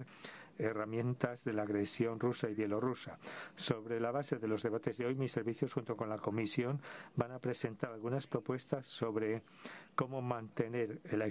herramientas de la agresión rusa y bielorrusa. Sobre la base de los debates de hoy, mis servicios, junto con la Comisión, van a presentar algunas propuestas sobre cómo mantener el